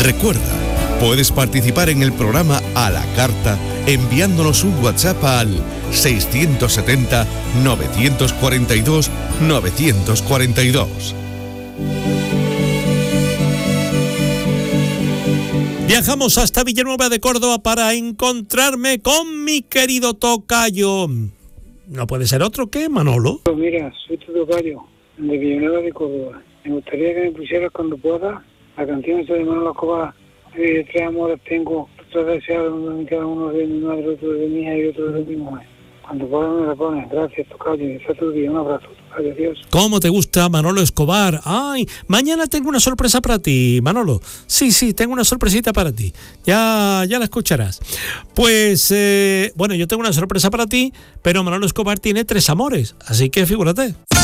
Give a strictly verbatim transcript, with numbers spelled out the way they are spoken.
Recuerda, puedes participar en el programa a la carta enviándonos un WhatsApp al seiscientos setenta, novecientos cuarenta y dos, novecientos cuarenta y dos. Viajamos hasta Villanueva de Córdoba para encontrarme con mi querido tocayo. No puede ser otro que Manolo. Mira, soy tu tocayo de Villanueva de Córdoba. Me gustaría que me pusieras cuando pueda la canción de Manolo Escobar. Eh, tres amores tengo, tres deseados, cada uno de mi madre, otro de mi hija y otro de mi mujer. Cuando pueda me la pones. Gracias, tocayo. Está tu día. Un abrazo, tocayo. Adiós. ¿Cómo te gusta Manolo Escobar? Ay, mañana tengo una sorpresa para ti, Manolo. Sí, sí, tengo una sorpresita para ti. Ya, ya la escucharás. Pues, eh, bueno, yo tengo una sorpresa para ti, pero Manolo Escobar tiene tres amores, así que figúrate.